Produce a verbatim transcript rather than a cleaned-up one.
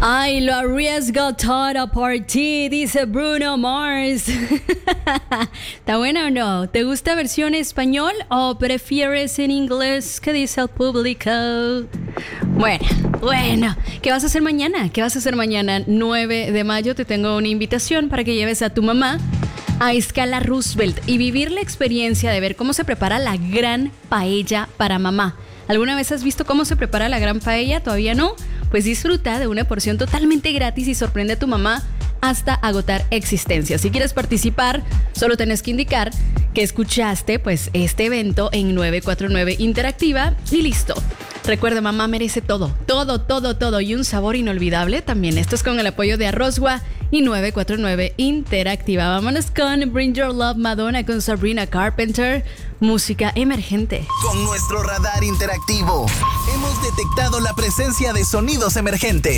Ay, lo arriesgo todo por ti, dice Bruno Mars. ¿Está buena o no? ¿Te gusta versión español o prefieres en inglés? ¿Qué dice el público? Bueno, bueno. ¿Qué vas a hacer mañana? ¿Qué vas a hacer mañana? nueve de mayo te tengo una invitación para que lleves a tu mamá a Escala Roosevelt y vivir la experiencia de ver cómo se prepara la gran paella para mamá. ¿Alguna vez has visto cómo se prepara la gran paella? ¿Todavía no? Pues disfruta de una porción totalmente gratis y sorprende a tu mamá hasta agotar existencia. Si quieres participar, solo tenés que indicar que escuchaste pues este evento en nueve cuatro nueve Interactiva y listo. Recuerda, mamá merece todo, todo, todo, todo y un sabor inolvidable también. Esto es con el apoyo de Arrozgua y nueve cuatro nueve Interactiva. Vámonos con Bring Your Love, Madonna con Sabrina Carpenter, música emergente. Con nuestro radar interactivo hemos detectado la presencia de sonidos emergentes.